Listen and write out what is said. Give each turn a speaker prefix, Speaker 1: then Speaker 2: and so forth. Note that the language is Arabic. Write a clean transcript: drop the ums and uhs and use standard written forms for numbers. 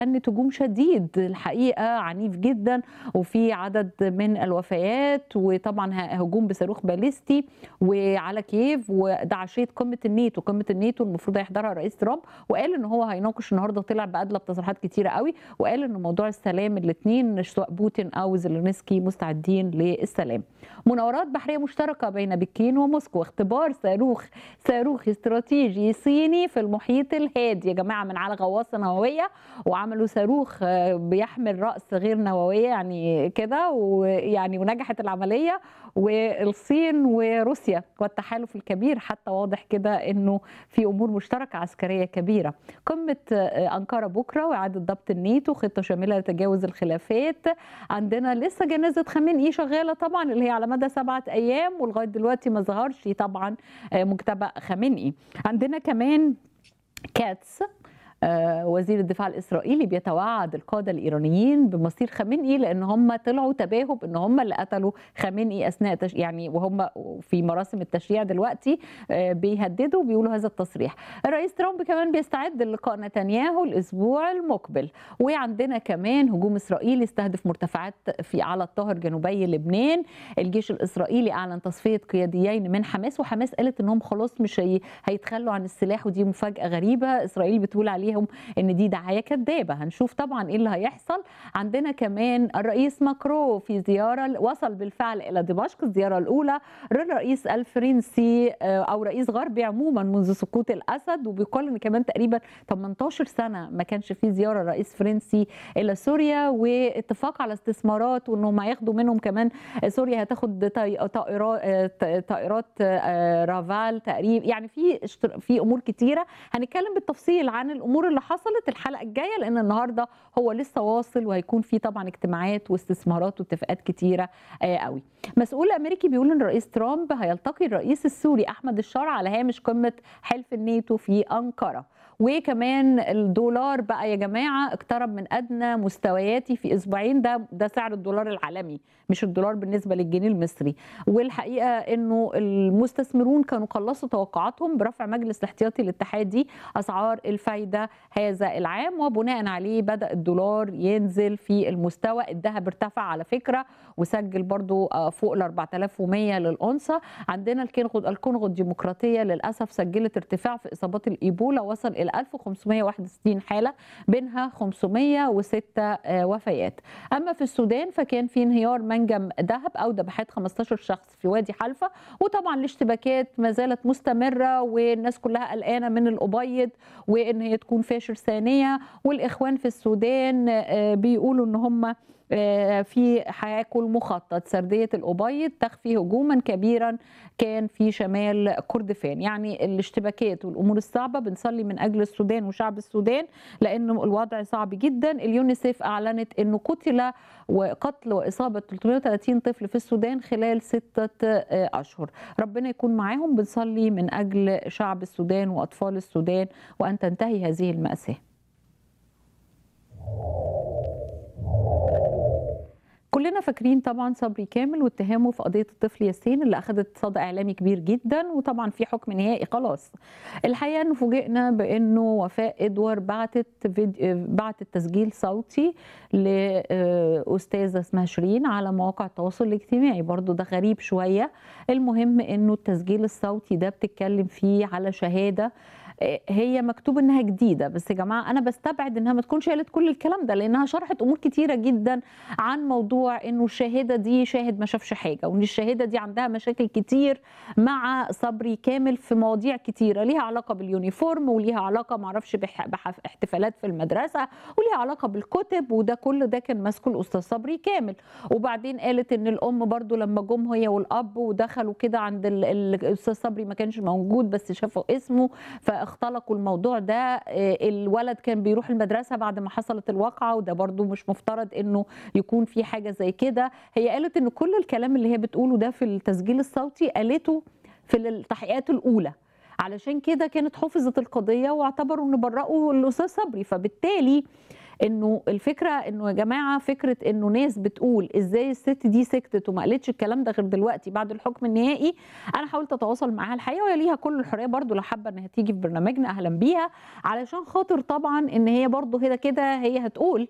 Speaker 1: كانت هجوم شديد الحقيقة عنيف جدًا، وفي عدد من الوفيات، وطبعًا هجوم بصاروخ باليستي وعلى كييف، وده عشية قمة الناتو، قمة الناتو المفروض هيحضرها الرئيس ترامب، وقال إن هو هيناقش النهارده طلع بأدلى بتصريحات كتيرة أوي، وقال إن موضوع السلام الاتنين سواء بوتين أو زيلينسكي مستعدين للسلام. مناورات بحرية مشتركة بين بكين وموسكو، اختبار صاروخ استراتيجي صيني في المحيط الهادي يا جماعة من على غواصة نووية، وعملوا صاروخ بيحمل رأس غير نووية يعني كده، ويعني ونجحت العملية. والصين وروسيا والتحالف الكبير حتى واضح كده انه في امور مشتركه عسكريه كبيره. قمه انقره بكره واعاده ضبط الناتو، خطه شامله لتجاوز الخلافات. عندنا لسه جنازه خامنئي شغاله طبعا اللي هي على مدى 7 ايام، ولغايه دلوقتي ما ظهرش طبعا مجتبى خامنئي. عندنا كمان كاتس وزير الدفاع الإسرائيلي بيتوعد القادة الإيرانيين بمصير خامنئي، لأن هم طلعوا تباهوا بأن هم اللي قتلوا خامنئي أثناء يعني وهم في مراسم التشييع دلوقتي بيهددوا بيقولوا هذا التصريح. الرئيس ترامب كمان بيستعد للقاء نتنياهو الأسبوع المقبل. وعندنا كمان هجوم إسرائيلي استهدف مرتفعات على الطاهر جنوبي لبنان. الجيش الإسرائيلي أعلن تصفية قياديين من حماس، وحماس قالت أنهم خلاص مش هيتخلوا عن السلاح، ودي مفاجأة غريبة. إسرائيل بتقول عليهم ان دي دعايه كذابه. هنشوف طبعا ايه اللي هيحصل. عندنا كمان الرئيس ماكرو في زياره، وصل بالفعل الى دمشق، الزياره الاولى للرئيس الفرنسي او رئيس غربي عموما منذ سقوط الاسد، وبيقال ان كمان تقريبا 18 سنه ما كانش في زياره رئيس فرنسي الى سوريا، واتفاق على استثمارات وانهم هياخدوا منهم كمان. سوريا هتاخد طائرات رافال تقريبا، يعني في امور كتيره. هنتكلم بالتفصيل عن الامور اللي حصلت الحلقه الجايه، لان النهارده هو لسه واصل وهيكون في طبعا اجتماعات واستثمارات واتفاقات كتيره قوي. مسؤول امريكي بيقول ان الرئيس ترامب هيلتقي الرئيس السوري احمد الشار على هامش قمه حلف الناتو في انقره. وكمان الدولار بقى يا جماعه اقترب من ادنى مستوياته في اسبوعين، ده سعر الدولار العالمي مش الدولار بالنسبه للجنيه المصري. والحقيقه انه المستثمرون كانوا قلصوا توقعاتهم برفع مجلس الاحتياطي الاتحادي اسعار الفايده هذا العام، وبناء عليه بدأ الدولار ينزل في المستوى. الذهب ارتفع على فكرة وسجل برضو فوق ال 4100 للأونصة. عندنا الكونغو الديمقراطية للأسف سجلت ارتفاع في إصابات الإيبولا، وصل إلى 1561 حالة، بينها 506 وفيات. أما في السودان فكان في انهيار منجم ذهب أودى بحياة 15 شخص في وادي حلفة، وطبعا الاشتباكات ما زالت مستمرة والناس كلها قلقانة من الأبيض وان هي تكون فاشر ثانيه. والاخوان في السودان بيقولوا ان هم في هياكل مخطط سرديه الأبيض تخفي هجوما كبيرا كان في شمال كردفان. يعني الاشتباكات والامور الصعبه بنصلي من اجل السودان وشعب السودان لانه الوضع صعب جدا. اليونيسيف اعلنت انه قتل واصابه 330 طفل في السودان خلال 6 اشهر. ربنا يكون معاهم. بنصلي من اجل شعب السودان واطفال السودان وان تنتهي هذه المأساة. كلنا فاكرين طبعا صبري كامل واتهامه في قضيه الطفل ياسين اللي اخذت صدى اعلامي كبير جدا، وطبعا في حكم نهائي خلاص. الحقيقه انه فوجئنا بانه وفاء ادوار بعتت تسجيل صوتي لاستاذه اسمها شيرين على مواقع التواصل الاجتماعي. برضو ده غريب شويه. المهم انه التسجيل الصوتي ده بتتكلم فيه على شهاده هي مكتوب انها جديده، بس يا جماعه انا بستبعد انها ما تكونش قالت كل الكلام ده، لانها شرحت امور كتيره جدا عن موضوع انه الشاهده دي شاهد ما شافش حاجه، وان الشاهده دي عندها مشاكل كتير مع صبري كامل في مواضيع كتيره ليها علاقه باليونيفورم، وليها علاقه ما اعرفش باحتفالات في المدرسه، وليها علاقه بالكتب، وده كل ده كان ماسكه الاستاذ صبري كامل. وبعدين قالت ان الام برضو لما جم هي والاب ودخلوا كده عند الاستاذ صبري ما كانش موجود بس شافوا اسمه اختلقوا الموضوع ده. الولد كان بيروح المدرسة بعد ما حصلت الواقعة، وده برضو مش مفترض انه يكون في حاجة زي كده. هي قالت ان كل الكلام اللي هي بتقوله ده في التسجيل الصوتي قالته في التحقيقات الأولى، علشان كده كانت حفظت القضية واعتبروا ان برأوا الأستاذ صبري. فبالتالي إنه الفكرة إنه يا جماعة فكرة إنه ناس بتقول إزاي الست دي سكتت وما قالتش الكلام ده غير دلوقتي بعد الحكم النهائي، أنا حاولت أتواصل معاها الحقيقة وهي ليها كل الحرية برضه لو حابة إنها تيجي في برنامجنا أهلًا بيها، علشان خاطر طبعًا إن هي برضه كده هي هتقول